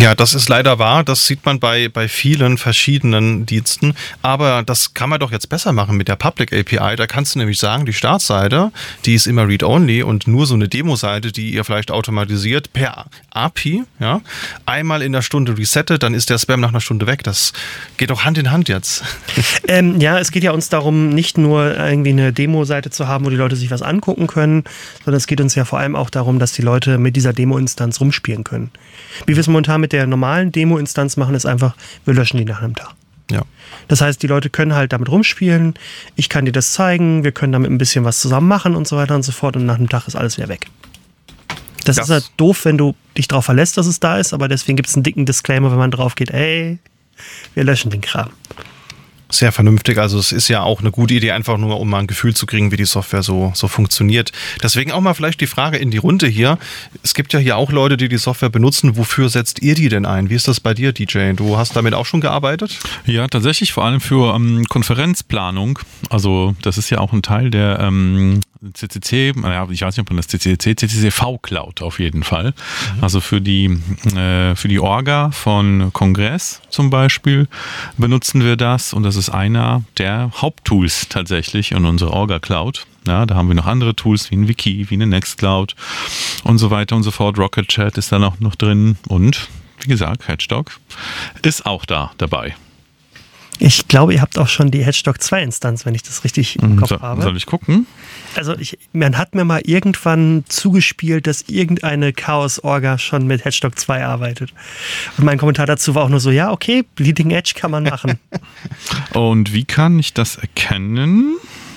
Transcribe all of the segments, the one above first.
Ja, das ist leider wahr. Das sieht man bei vielen verschiedenen Diensten. Aber das kann man doch jetzt besser machen mit der Public API. Da kannst du nämlich sagen, die Startseite, die ist immer Read-Only und nur so eine Demo-Seite, die ihr vielleicht automatisiert per API, ja, einmal in der Stunde resettet, dann ist der Spam nach einer Stunde weg. Das geht doch Hand in Hand jetzt. Ja, es geht ja uns darum, nicht nur irgendwie eine Demo-Seite zu haben, wo die Leute sich was angucken können, sondern es geht uns ja vor allem auch darum, dass die Leute mit dieser Demo-Instanz rumspielen können. Wie wir es momentan mit der normalen Demo-Instanz machen, ist einfach, wir löschen die nach einem Tag. Ja. Das heißt, die Leute können halt damit rumspielen, ich kann dir das zeigen, wir können damit ein bisschen was zusammen machen und so weiter und so fort und nach einem Tag ist alles wieder weg. Das ist halt doof, wenn du dich darauf verlässt, dass es da ist, aber deswegen gibt es einen dicken Disclaimer, wenn man drauf geht, ey, wir löschen den Kram. Sehr vernünftig. Also es ist ja auch eine gute Idee, einfach nur, um mal ein Gefühl zu kriegen, wie die Software so funktioniert. Deswegen auch mal vielleicht die Frage in die Runde hier. Es gibt ja hier auch Leute, die Software benutzen. Wofür setzt ihr die denn ein? Wie ist das bei dir, DJ? Du hast damit auch schon gearbeitet? Ja, tatsächlich vor allem für Konferenzplanung. Also das ist ja auch ein Teil der CCC, naja, ich weiß nicht, ob man das CCC V-Cloud auf jeden Fall. Also für die Orga von Kongress zum Beispiel benutzen wir das und das ist einer der Haupttools tatsächlich in unserer Orga-Cloud. Ja, da haben wir noch andere Tools wie ein Wiki, wie eine Nextcloud und so weiter und so fort. Rocket Chat ist da noch drin und wie gesagt, Hedgehog ist auch dabei. Ich glaube, ihr habt auch schon die Hedgehog 2-Instanz, wenn ich das richtig im Kopf habe. Soll ich gucken? Also man hat mir mal irgendwann zugespielt, dass irgendeine Chaos-Orga schon mit Hedgehog 2 arbeitet. Und mein Kommentar dazu war auch nur so, ja, okay, Bleeding Edge kann man machen. Und wie kann ich das erkennen?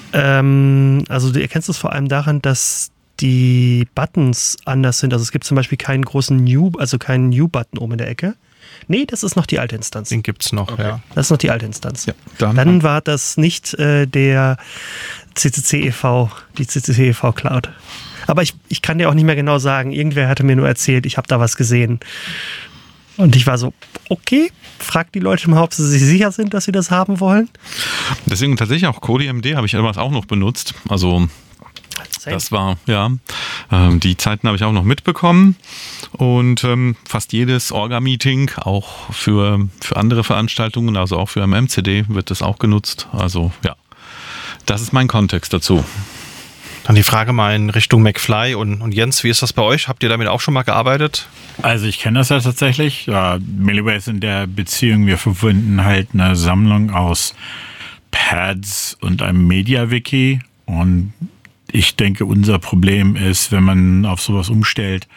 Also du erkennst es vor allem daran, dass die Buttons anders sind. Also es gibt zum Beispiel keinen großen keinen New-Button oben in der Ecke. Nee, das ist noch die alte Instanz. Den gibt's noch, okay. Ja. Das ist noch die alte Instanz. Ja, dann war das nicht der CCC e.V., die CCC e.V. Cloud. Aber ich kann dir auch nicht mehr genau sagen, irgendwer hatte mir nur erzählt, ich habe da was gesehen. Und ich war so, okay, frag die Leute mal, ob sie sich sicher sind, dass sie das haben wollen. Deswegen tatsächlich auch CodeMD habe ich damals auch noch benutzt. Also das war, ja, die Zeiten habe ich auch noch mitbekommen und fast jedes Orga-Meeting, auch für andere Veranstaltungen, also auch für MMCD wird das auch genutzt. Also ja, das ist mein Kontext dazu. Dann die Frage mal in Richtung McFly und Jens, wie ist das bei euch? Habt ihr damit auch schon mal gearbeitet? Also ich kenne das ja tatsächlich. Milliway ist in der Beziehung, wir verwenden halt eine Sammlung aus Pads und einem Media-Wiki und ich denke, unser Problem ist, wenn man auf sowas umstellt,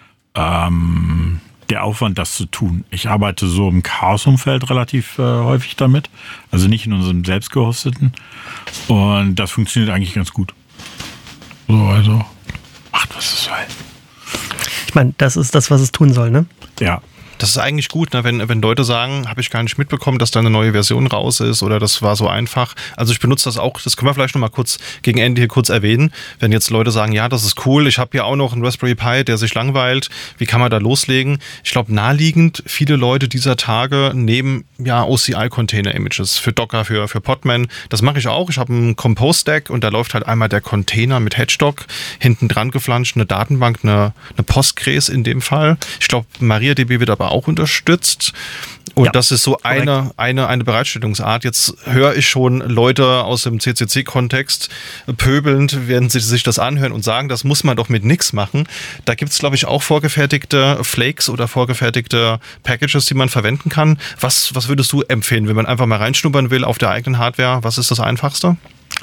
der Aufwand, das zu tun. Ich arbeite so im Chaos-Umfeld relativ häufig damit, also nicht in unserem selbst gehosteten. Und das funktioniert eigentlich ganz gut. So, also macht, was es soll. Ich meine, das ist das, was es tun soll, ne? Ja. Das ist eigentlich gut, ne? Wenn Leute sagen, habe ich gar nicht mitbekommen, dass da eine neue Version raus ist oder das war so einfach. Also ich benutze das auch, das können wir vielleicht noch mal kurz gegen Ende hier kurz erwähnen. Wenn jetzt Leute sagen, ja, das ist cool, ich habe ja auch noch einen Raspberry Pi, der sich langweilt, wie kann man da loslegen? Ich glaube, naheliegend, viele Leute dieser Tage nehmen ja OCI-Container-Images für Docker, für Podman. Das mache ich auch. Ich habe einen Compose-Stack und da läuft halt einmal der Container mit Hedgehog, hinten dran geflanscht, eine Datenbank, eine Postgres in dem Fall. Ich glaube, MariaDB wird aber auch unterstützt. Und ja, das ist so eine Bereitstellungsart. Jetzt höre ich schon Leute aus dem CCC-Kontext pöbelnd, werden sie sich das anhören und sagen, das muss man doch mit nix machen. Da gibt es, glaube ich, auch vorgefertigte Flakes oder vorgefertigte Packages, die man verwenden kann. Was würdest du empfehlen, wenn man einfach mal reinschnuppern will auf der eigenen Hardware? Was ist das Einfachste?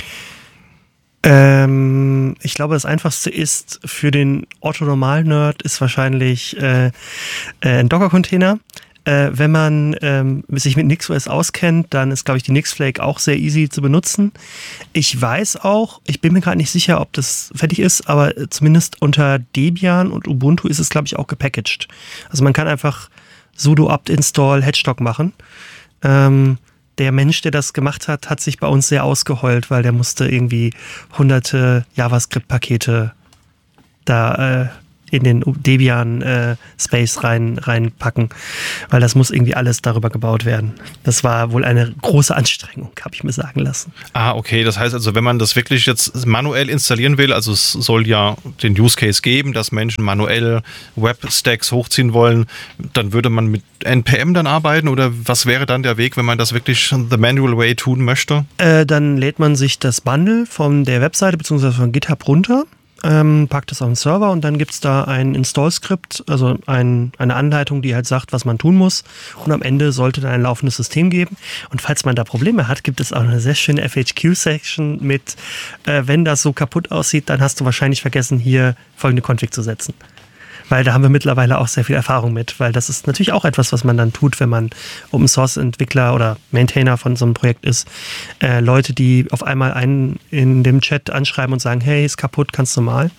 Ich glaube, das Einfachste ist für den Otto-Normal-Nerd ist wahrscheinlich ein Docker-Container. Wenn man sich mit NixOS auskennt, dann ist, glaube ich, die Nixflake auch sehr easy zu benutzen. Ich weiß auch, ich bin mir gerade nicht sicher, ob das fertig ist, aber zumindest unter Debian und Ubuntu ist es, glaube ich, auch gepackaged. Also man kann einfach sudo apt-install Hedgehog machen. Der Mensch, der das gemacht hat, hat sich bei uns sehr ausgeheult, weil der musste irgendwie hunderte JavaScript-Pakete da in den Debian Space reinpacken, weil das muss irgendwie alles darüber gebaut werden. Das war wohl eine große Anstrengung, habe ich mir sagen lassen. Ah, okay, das heißt also, wenn man das wirklich jetzt manuell installieren will, also es soll ja den Use Case geben, dass Menschen manuell Web-Stacks hochziehen wollen, dann würde man mit NPM dann arbeiten oder was wäre dann der Weg, wenn man das wirklich the manual way tun möchte? Dann lädt man sich das Bundle von der Webseite bzw. von GitHub runter, packt es auf den Server und dann gibt es da ein Install-Skript, also eine Anleitung, die halt sagt, was man tun muss, und am Ende sollte dann ein laufendes System geben. Und falls man da Probleme hat, gibt es auch eine sehr schöne FAQ-Section mit, wenn das so kaputt aussieht, dann hast du wahrscheinlich vergessen, hier folgende Config zu setzen. Weil da haben wir mittlerweile auch sehr viel Erfahrung mit, weil das ist natürlich auch etwas, was man dann tut, wenn man Open-Source-Entwickler oder Maintainer von so einem Projekt ist. Leute, die auf einmal einen in dem Chat anschreiben und sagen, hey, ist kaputt, kannst du mal?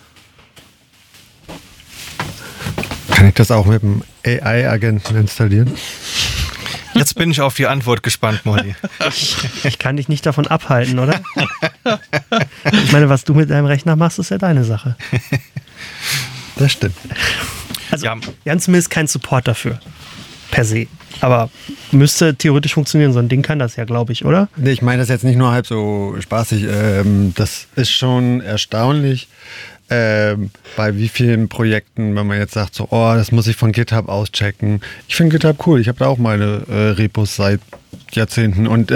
Kann ich das auch mit dem AI-Agenten installieren? Jetzt bin ich auf die Antwort gespannt, Molly. Ich kann dich nicht davon abhalten, oder? Ich meine, was du mit deinem Rechner machst, ist ja deine Sache. Das stimmt. Also, wir haben zumindest keinen Support dafür, per se. Aber müsste theoretisch funktionieren. So ein Ding kann das ja, glaube ich, oder? Nee, ich meine das jetzt nicht nur halb so spaßig. Das ist schon erstaunlich, bei wie vielen Projekten, wenn man jetzt sagt, so, oh, das muss ich von GitHub auschecken. Ich finde GitHub cool. Ich habe da auch meine Repos seit Jahrzehnten. Und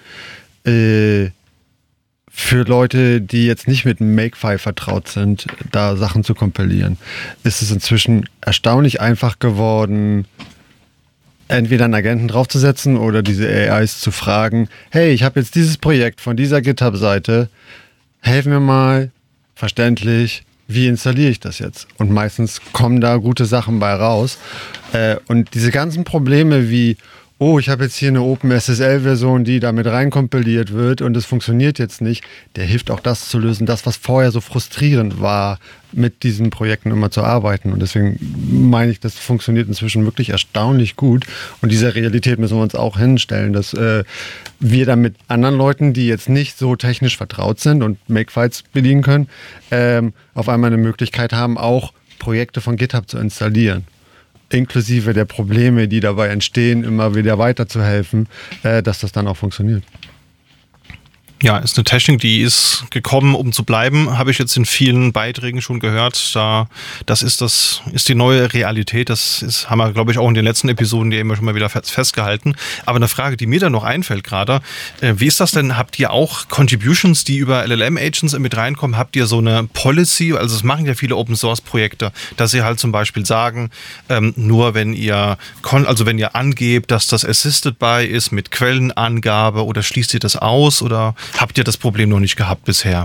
für Leute, die jetzt nicht mit Makefile vertraut sind, da Sachen zu kompilieren, ist es inzwischen erstaunlich einfach geworden, entweder einen Agenten draufzusetzen oder diese AIs zu fragen, hey, ich habe jetzt dieses Projekt von dieser GitHub-Seite, helf mir mal, verständlich, wie installiere ich das jetzt? Und meistens kommen da gute Sachen bei raus. Und diese ganzen Probleme wie, oh, ich habe jetzt hier eine OpenSSL-Version, die damit reinkompiliert wird und es funktioniert jetzt nicht, der hilft auch das zu lösen, das, was vorher so frustrierend war, mit diesen Projekten immer zu arbeiten. Und deswegen meine ich, das funktioniert inzwischen wirklich erstaunlich gut. Und dieser Realität müssen wir uns auch hinstellen, dass wir dann mit anderen Leuten, die jetzt nicht so technisch vertraut sind und Makefiles bedienen können, auf einmal eine Möglichkeit haben, auch Projekte von GitHub zu installieren. Inklusive der Probleme, die dabei entstehen, immer wieder weiterzuhelfen, dass das dann auch funktioniert. Ja, ist eine Technik, die ist gekommen, um zu bleiben, habe ich jetzt in vielen Beiträgen schon gehört. Das ist die neue Realität. Haben wir, glaube ich, auch in den letzten Episoden immer schon mal wieder festgehalten. Aber eine Frage, die mir dann noch einfällt gerade, wie ist das denn? Habt ihr auch Contributions, die über LLM-Agents mit reinkommen? Habt ihr so eine Policy? Also es machen ja viele Open-Source-Projekte, dass sie halt zum Beispiel sagen, nur wenn ihr angebt, dass das Assisted by ist mit Quellenangabe, oder schließt ihr das aus, oder habt ihr das Problem noch nicht gehabt bisher?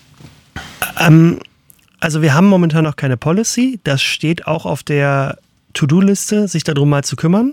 Also wir haben momentan noch keine Policy. Das steht auch auf der To-Do-Liste, sich darum mal zu kümmern.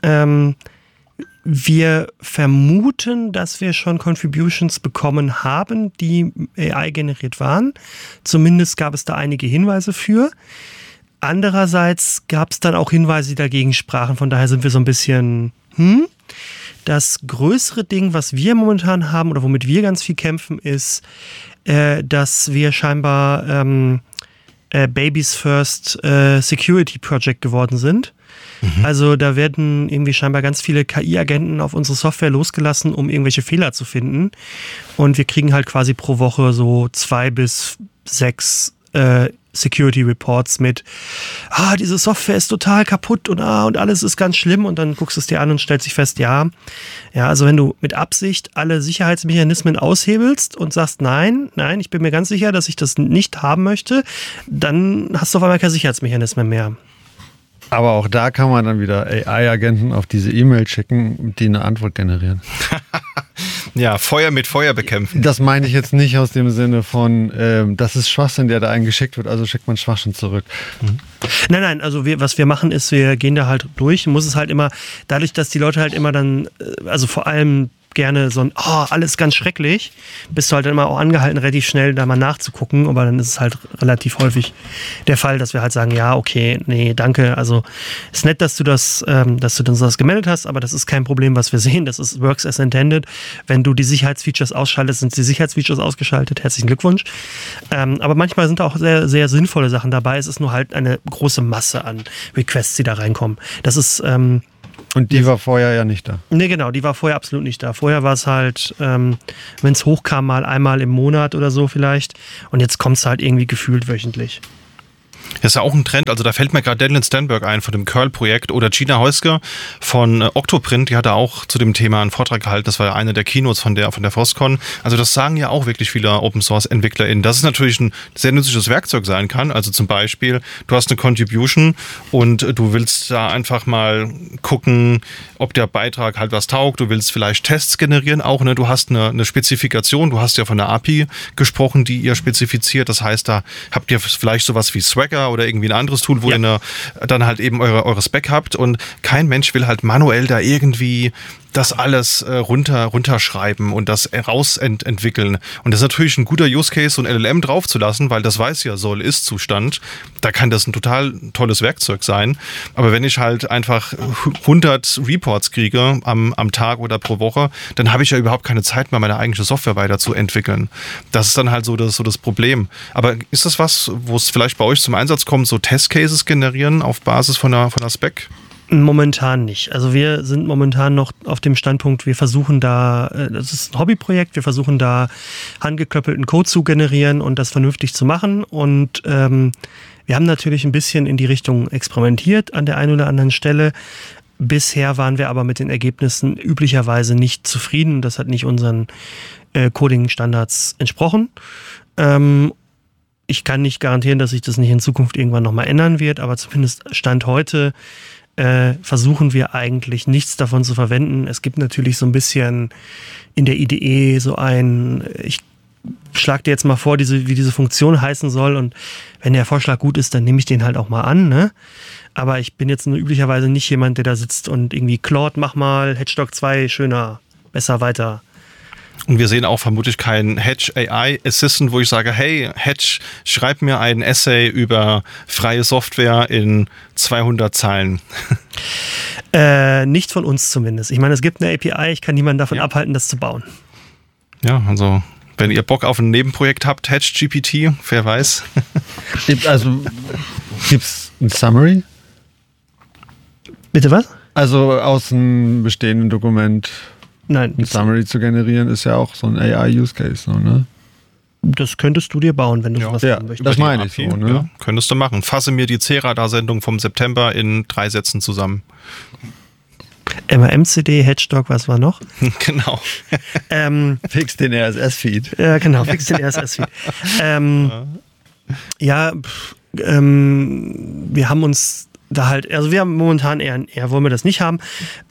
Wir vermuten, dass wir schon Contributions bekommen haben, die AI-generiert waren. Zumindest gab es da einige Hinweise für. Andererseits gab es dann auch Hinweise, die dagegen sprachen. Von daher sind wir so ein bisschen Das größere Ding, was wir momentan haben oder womit wir ganz viel kämpfen, ist, dass wir scheinbar Baby's First Security Project geworden sind. Mhm. Also da werden irgendwie scheinbar ganz viele KI-Agenten auf unsere Software losgelassen, um irgendwelche Fehler zu finden. Und wir kriegen halt quasi pro Woche so 2 bis 6 Security Reports mit, diese Software ist total kaputt und alles ist ganz schlimm, und dann guckst du es dir an und stellst dich fest, also wenn du mit Absicht alle Sicherheitsmechanismen aushebelst und sagst, nein, ich bin mir ganz sicher, dass ich das nicht haben möchte, dann hast du auf einmal keine Sicherheitsmechanismen mehr. Aber auch da kann man dann wieder AI-Agenten auf diese E-Mail schicken, die eine Antwort generieren. Ja, Feuer mit Feuer bekämpfen. Das meine ich jetzt nicht aus dem Sinne von, das ist Schwachsinn, der da eingeschickt wird, also schickt man Schwachsinn zurück. Mhm. Nein, also was wir machen ist, wir gehen da halt durch, muss es halt immer, dadurch, dass die Leute halt immer dann, also vor allem gerne so ein, alles ganz schrecklich, bist du halt dann immer auch angehalten, relativ schnell da mal nachzugucken, aber dann ist es halt relativ häufig der Fall, dass wir halt sagen, ja, okay, nee, danke, also ist nett, dass du das gemeldet hast, aber das ist kein Problem, was wir sehen, das ist works as intended. Wenn du die Sicherheitsfeatures ausschaltest, sind die Sicherheitsfeatures ausgeschaltet, herzlichen Glückwunsch. Aber manchmal sind da auch sehr, sehr sinnvolle Sachen dabei, es ist nur halt eine große Masse an Requests, die da reinkommen. Das ist und die war vorher ja nicht da. Nee, genau, die war vorher absolut nicht da. Vorher war es halt, wenn es hochkam, mal einmal im Monat oder so vielleicht. Und jetzt kommt es halt irgendwie gefühlt wöchentlich. Das ist ja auch ein Trend, also da fällt mir gerade Devlin Stenberg ein von dem Curl-Projekt oder Gina Heuske von Octoprint, die hat da auch zu dem Thema einen Vortrag gehalten, das war ja eine der Keynotes von der FOSSCON. Also das sagen ja auch wirklich viele Open-Source-EntwicklerInnen, dass es natürlich ein sehr nützliches Werkzeug sein kann. Also zum Beispiel, du hast eine Contribution und du willst da einfach mal gucken, ob der Beitrag halt was taugt, du willst vielleicht Tests generieren auch, ne? Du hast eine Spezifikation, du hast ja von der API gesprochen, die ihr spezifiziert, das heißt, da habt ihr vielleicht sowas wie Swagger oder irgendwie ein anderes Tool, wo ihr dann halt eben eure Spec habt und kein Mensch will halt manuell da irgendwie das alles runterschreiben und das rausentwickeln. Und das ist natürlich ein guter Use Case, so ein LLM draufzulassen, weil das weiß ja Soll-Ist-Zustand. Da kann das ein total tolles Werkzeug sein. Aber wenn ich halt einfach 100 Reports kriege am Tag oder pro Woche, dann habe ich ja überhaupt keine Zeit mehr, meine eigentliche Software weiterzuentwickeln. Das ist dann halt so das Problem. Aber ist das was, wo es vielleicht bei euch zum Einsatz kommt, so Testcases generieren auf Basis von einer Spec? Momentan nicht. Also wir sind momentan noch auf dem Standpunkt, wir versuchen da, das ist ein Hobbyprojekt, wir versuchen da handgeklöppelten Code zu generieren und das vernünftig zu machen und wir haben natürlich ein bisschen in die Richtung experimentiert an der einen oder anderen Stelle. Bisher waren wir aber mit den Ergebnissen üblicherweise nicht zufrieden. Das hat nicht unseren Coding-Standards entsprochen. Ich kann nicht garantieren, dass sich das nicht in Zukunft irgendwann nochmal ändern wird, aber zumindest Stand heute versuchen wir eigentlich nichts davon zu verwenden. Es gibt natürlich so ein bisschen in der IDE so ich schlage dir jetzt mal vor, wie diese Funktion heißen soll und wenn der Vorschlag gut ist, dann nehme ich den halt auch mal an, ne? Aber ich bin jetzt üblicherweise nicht jemand, der da sitzt und irgendwie Claude, mach mal Hedgehog 2 schöner, besser, weiter. Und wir sehen auch vermutlich keinen Hedge AI Assistant, wo ich sage, hey, Hedge, schreib mir ein Essay über freie Software in 200 Zeilen. Nicht von uns zumindest. Ich meine, es gibt eine API, ich kann niemanden davon abhalten, das zu bauen. Ja, also wenn ihr Bock auf ein Nebenprojekt habt, Hedge GPT, wer weiß. Also gibt's ein Summary? Bitte was? Also aus einem bestehenden Dokument Nein. ein Summary zu generieren, ist ja auch so ein AI-Use-Case, so, ne? Das könntest du dir bauen, wenn du sowas machen möchtest. Das meine ich API, so, ne? Ja, könntest du machen. Fasse mir die C-Radar-Sendung vom September in 3 Sätzen zusammen. MAMCD, Hedgehog, was war noch? Genau. Fix den RSS-Feed. Ja, genau, fix den RSS-Feed. Wir haben uns da halt, also wir haben momentan eher wollen wir das nicht haben.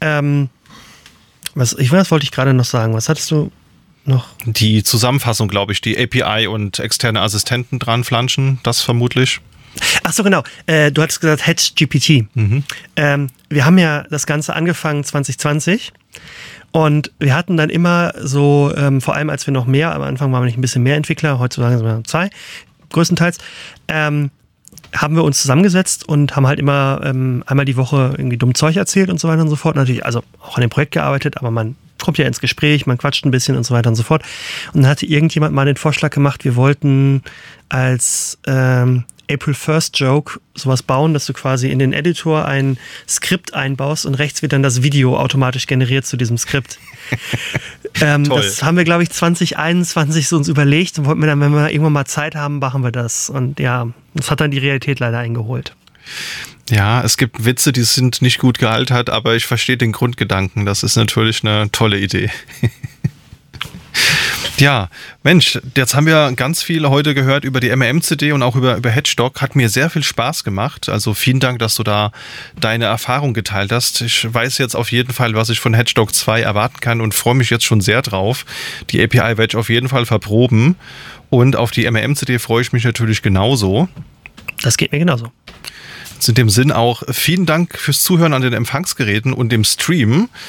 Was wollte ich gerade noch sagen? Was hattest du noch? Die Zusammenfassung, glaube ich, die API und externe Assistenten dran flanschen, das vermutlich. Ach so, genau. Du hattest gesagt Hedge GPT. Wir haben ja das Ganze angefangen 2020 und wir hatten dann immer so, vor allem als wir noch mehr, am Anfang waren wir nicht ein bisschen mehr Entwickler, heutzutage sind wir 2, größtenteils, haben wir uns zusammengesetzt und haben halt immer einmal die Woche irgendwie dumm Zeug erzählt und so weiter und so fort. Natürlich, also auch an dem Projekt gearbeitet, aber man kommt ja ins Gespräch, man quatscht ein bisschen und so weiter und so fort. Und dann hatte irgendjemand mal den Vorschlag gemacht, wir wollten als April 1st Joke sowas bauen, dass du quasi in den Editor ein Skript einbaust und rechts wird dann das Video automatisch generiert zu diesem Skript. Das haben wir, glaube ich, 2021 so uns überlegt und wollten wir dann, wenn wir irgendwann mal Zeit haben, machen wir das. Und ja, das hat dann die Realität leider eingeholt. Ja, es gibt Witze, die sind nicht gut gealtert, aber ich verstehe den Grundgedanken. Das ist natürlich eine tolle Idee. Ja, Mensch, jetzt haben wir ganz viel heute gehört über die MAMCD und auch über Hedgehog. Hat mir sehr viel Spaß gemacht. Also vielen Dank, dass du da deine Erfahrung geteilt hast. Ich weiß jetzt auf jeden Fall, was ich von Hedgehog 2 erwarten kann und freue mich jetzt schon sehr drauf. Die API werde ich auf jeden Fall verproben und auf die MAMCD freue ich mich natürlich genauso. Das geht mir genauso. In dem Sinn auch vielen Dank fürs Zuhören an den Empfangsgeräten und dem Stream.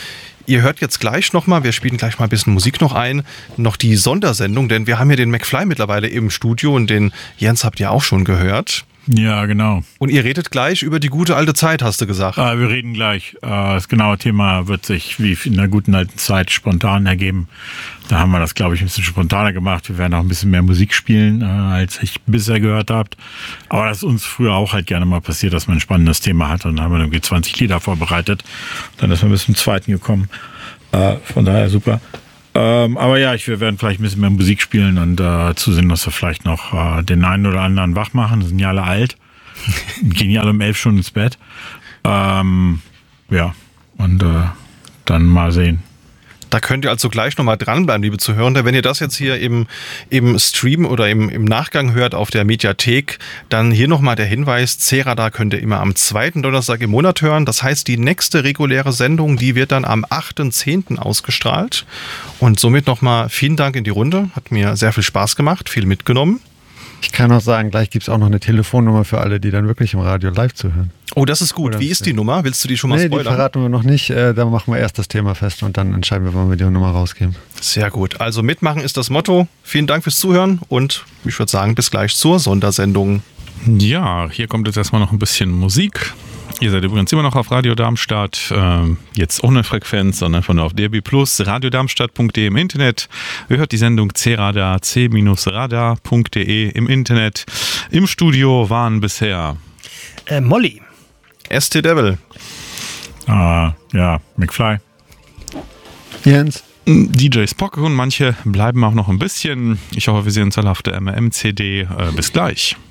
Ihr hört jetzt gleich nochmal, wir spielen gleich mal ein bisschen Musik noch ein, noch die Sondersendung, denn wir haben hier den McFly mittlerweile im Studio und den Jens habt ihr auch schon gehört. Ja, genau. Und ihr redet gleich über die gute alte Zeit, hast du gesagt. Wir reden gleich. Das genaue Thema wird sich wie in der guten alten Zeit spontan ergeben. Da haben wir das, glaube ich, ein bisschen spontaner gemacht. Wir werden auch ein bisschen mehr Musik spielen, als ich bisher gehört habt. Aber das ist uns früher auch halt gerne mal passiert, dass man ein spannendes Thema hat. Und dann haben wir irgendwie 20 Lieder vorbereitet. Dann ist man bis zum zweiten gekommen. Von daher super. Aber ja, wir werden vielleicht ein bisschen mehr Musik spielen und zusehen, dass wir vielleicht noch den einen oder anderen wach machen. Die sind ja alle alt. Gehen ja alle um 11 Stunden ins Bett. Ja, und dann mal sehen. Da könnt ihr also gleich nochmal dranbleiben, liebe Zuhörende. Wenn ihr das jetzt hier im Stream oder im Nachgang hört auf der Mediathek, dann hier nochmal der Hinweis, C-Radar könnt ihr immer am 2. Donnerstag im Monat hören. Das heißt, die nächste reguläre Sendung, die wird dann am 8.10. ausgestrahlt. Und somit nochmal vielen Dank in die Runde. Hat mir sehr viel Spaß gemacht, viel mitgenommen. Ich kann auch sagen, gleich gibt es auch noch eine Telefonnummer für alle, die dann wirklich im Radio live zuhören. Oh, das ist gut. Oder wie ist die Nummer? Willst du die schon mal spoilern? Die verraten wir noch nicht. Da machen wir erst das Thema fest und dann entscheiden wir, wann wir die Nummer rausgeben. Sehr gut. Also mitmachen ist das Motto. Vielen Dank fürs Zuhören und ich würde sagen, bis gleich zur Sondersendung. Ja, hier kommt jetzt erstmal noch ein bisschen Musik. Ihr seid übrigens immer noch auf Radio Darmstadt, jetzt ohne Frequenz, sondern von auf DRB+, radiodarmstadt.de im Internet. Ihr hört die Sendung C-Radar, c-radar.de im Internet. Im Studio waren bisher Molly. ST Devil. Ja, McFly. Jens. DJ Spock und manche bleiben auch noch ein bisschen. Ich hoffe, wir sehen uns alle auf der MMCD. Bis gleich.